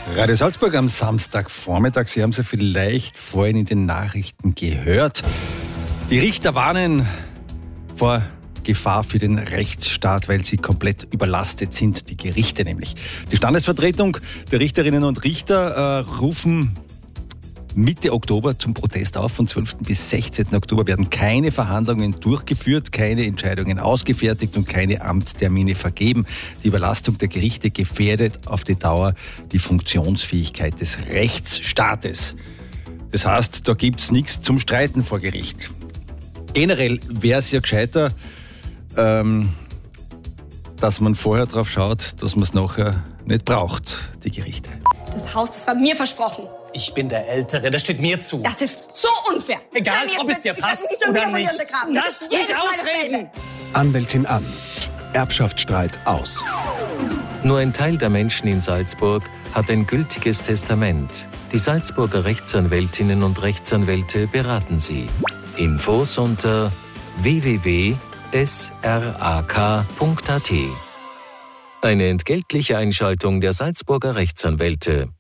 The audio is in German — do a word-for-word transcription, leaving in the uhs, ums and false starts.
Radio Salzburg am Samstagvormittag. Sie haben es ja vielleicht vorhin in den Nachrichten gehört. Die Richter warnen vor Gefahr für den Rechtsstaat, weil sie komplett überlastet sind, die Gerichte nämlich. Die Standesvertretung der Richterinnen und Richter äh, rufen Mitte Oktober zum Protest auf. Von zwölften bis sechzehnten Oktober werden keine Verhandlungen durchgeführt, keine Entscheidungen ausgefertigt und keine Amtstermine vergeben. Die Überlastung der Gerichte gefährdet auf die Dauer die Funktionsfähigkeit des Rechtsstaates. Das heißt, da gibt es nichts zum Streiten vor Gericht. Generell wäre es ja gescheiter, ähm, dass man vorher darauf schaut, dass man es nachher nicht braucht, die Gerichte. Das Haus, das war mir versprochen. Ich bin der Ältere, das steht mir zu. Das ist so unfair. Egal, ob es dir passt oder nicht. Lass mich ausreden! Anwältin an. Erbschaftsstreit aus. Nur ein Teil der Menschen in Salzburg hat ein gültiges Testament. Die Salzburger Rechtsanwältinnen und Rechtsanwälte beraten Sie. Infos unter w w w punkt s r a k punkt a t. Eine entgeltliche Einschaltung der Salzburger Rechtsanwälte.